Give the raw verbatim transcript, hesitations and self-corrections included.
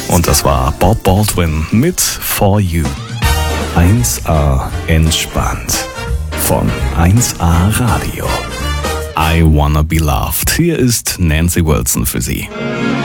Und das war Bob Baldwin mit For You. eins A entspannt von eins A Radio. I Wanna Be Loved. Hier ist Nancy Wilson für Sie.